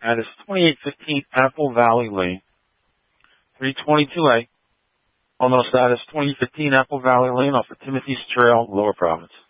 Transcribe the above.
Address 2815 Apple Valley Lane, 322A. Almost address 2015 Apple Valley Lane off of Timothy's Trail, Lower Province.